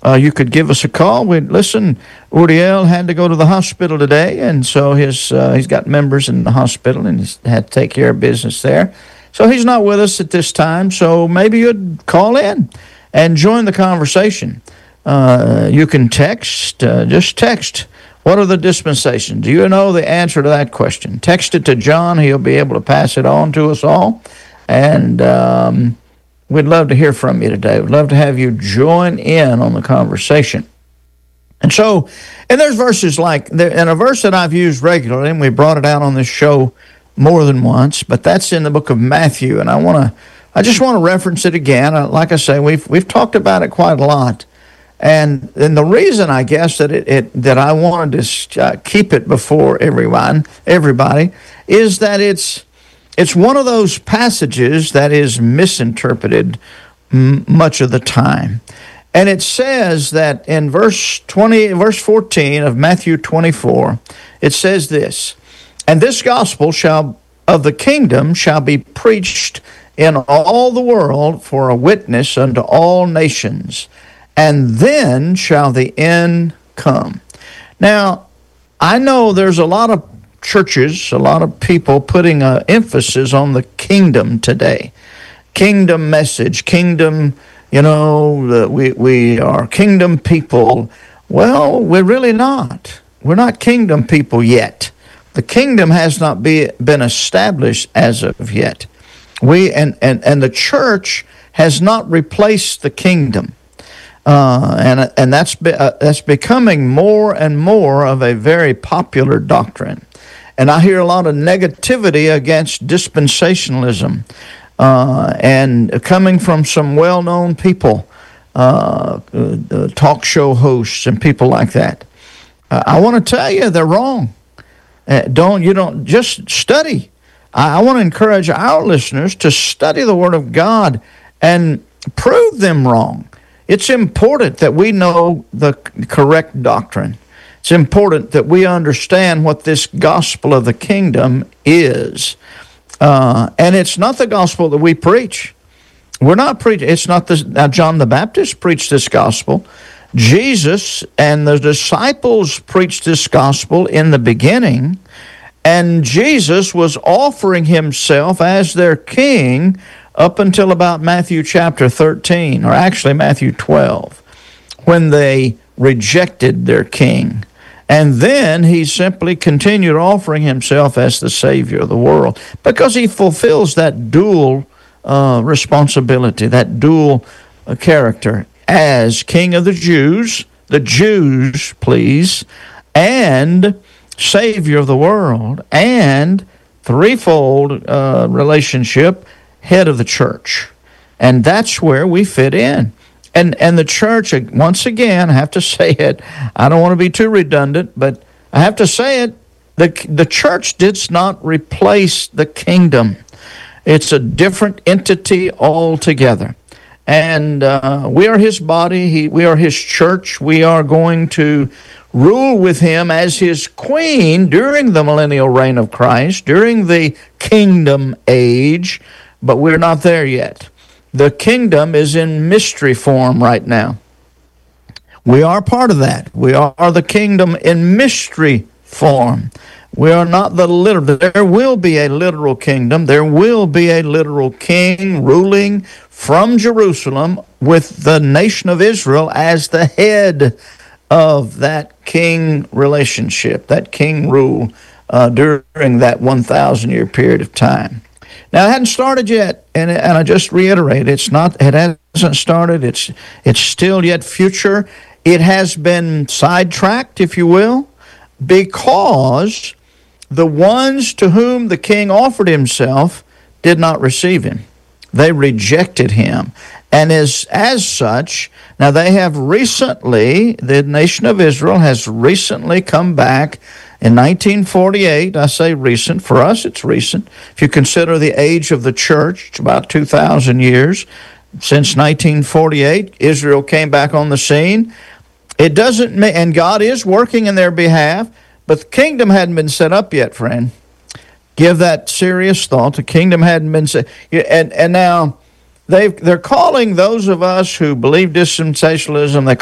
you could give us a call. Listen, Uriel had to go to the hospital today, and so he's got members in the hospital, and he's had to take care of business there. So he's not with us at this time, so maybe you'd call in and join the conversation. You can just text, what are the dispensations? Do you know the answer to that question? Text it to John. He'll be able to pass it on to us all. And we'd love to hear from you today. We'd love to have you join in on the conversation. And there's verses and a verse that I've used regularly, and we brought it out on this show more than once, but that's in the book of Matthew, and I just want to reference it again. Like I say, we've talked about it quite a lot. And the reason, I guess, that I wanted to keep it before everybody, is that it's one of those passages that is misinterpreted much of the time. And it says that in verse 14 of Matthew 24, it says this, "And this gospel of the kingdom shall be preached in all the world for a witness unto all nations, and then shall the end come." Now, I know there's a lot of churches, a lot of people putting an emphasis on the kingdom today. Kingdom message, kingdom, we are kingdom people. Well, we're really not. We're not kingdom people yet. The kingdom has not been established as of yet. And the church has not replaced the kingdom. And that's becoming more and more of a very popular doctrine. And I hear a lot of negativity against dispensationalism, and coming from some well-known people, talk show hosts and people like that. I want to tell you they're wrong. Don't just study. I want to encourage our listeners to study the Word of God and prove them wrong. It's important that we know the correct doctrine. It's important that we understand what this gospel of the kingdom is. And it's not the gospel that we preach. We're not preaching. It's not this. Now, John the Baptist preached this gospel. Jesus and the disciples preached this gospel in the beginning. And Jesus was offering himself as their king up until about Matthew chapter 13, or actually Matthew 12, when they rejected their king. And then he simply continued offering himself as the Savior of the world, because he fulfills that dual responsibility, that dual character as King of the Jews, please, and Savior of the world, and threefold relationship, head of the church. And that's where we fit in. And the church, once again, I have to say it, I don't want to be too redundant, but I have to say it, the church did not replace the kingdom. It's a different entity altogether. And we are his body, we are his church. We are going to rule with him as his queen during the millennial reign of Christ, during the kingdom age, but we're not there yet. The kingdom is in mystery form right now. We are part of that. We are the kingdom in mystery form. We are not the literal. There will be a literal kingdom. There will be a literal king ruling from Jerusalem with the nation of Israel as the head of that king relationship, that king rule during that 1,000-year period of time. Now, it hadn't started yet, and I just reiterate, it hasn't started. It's still yet future. It has been sidetracked, if you will, because the ones to whom the king offered himself did not receive him. They rejected him. And as such, now they have recently, the nation of Israel has recently come back in 1948. I say recent. For us, it's recent. If you consider the age of the church, it's about 2,000 years. Since 1948, Israel came back on the scene. It doesn't mean, and God is working in their behalf, but the kingdom hadn't been set up yet, friend. Give that serious thought. The kingdom hadn't been set. And now they're calling those of us who believe dispensationalism, they